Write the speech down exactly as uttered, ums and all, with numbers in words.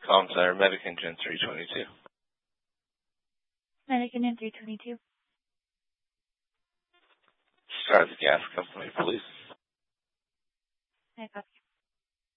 Column center, Medic Engine three twenty-two. Medic Engine three twenty-two. Start the gas company